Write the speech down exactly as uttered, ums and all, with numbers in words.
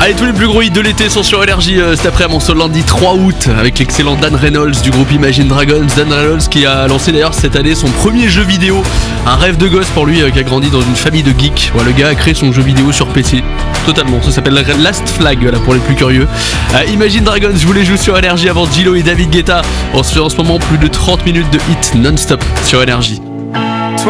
Allez, tous les plus gros hits de l'été sont sur Énergie euh, cet après-midi, ce lundi trois août, avec l'excellent Dan Reynolds du groupe Imagine Dragons. Dan Reynolds qui a lancé d'ailleurs cette année son premier jeu vidéo, un rêve de gosse pour lui euh, qui a grandi dans une famille de geeks. Ouais, le gars a créé son jeu vidéo sur P C, totalement, ça s'appelle Last Flag, voilà, pour les plus curieux. Euh, Imagine Dragons, je vous les joue sur Énergie avant Gillo et David Guetta. On se fait en ce moment plus de trente minutes de hits non-stop sur Énergie.